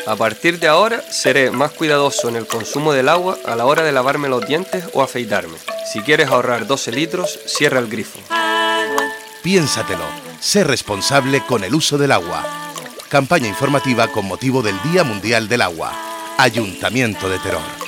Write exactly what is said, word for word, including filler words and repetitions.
A partir de ahora seré más cuidadoso en el consumo del agua a la hora de lavarme los dientes o afeitarme. Si quieres ahorrar doce litros, cierra el grifo. Piénsatelo, sé responsable con el uso del agua. Campaña informativa con motivo del Día Mundial del Agua. Ayuntamiento de Teror.